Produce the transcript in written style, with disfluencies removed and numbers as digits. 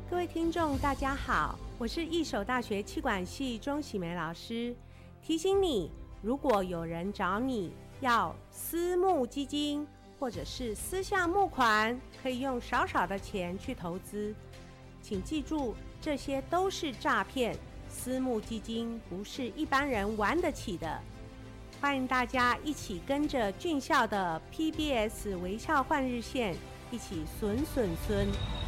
各位听众大家好，我是义守大学企管系钟喜梅老师。提醒你，如果有人找你要私募基金或者是私下募款，可以用少少的钱去投资，请记住，这些都是诈骗，私募基金不是一般人玩得起的。欢迎大家一起跟着俊孝的 PBS 微笑换日线，一起损。